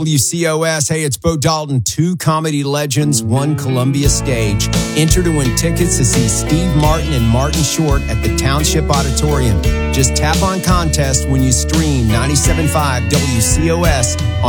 WCOS. Hey, it's Bo Dalton. 2 comedy legends, 1 Columbia stage. Enter to win tickets to see Steve Martin and Martin Short at the Township Auditorium. Just tap on contest when you stream 97.5 WCOS on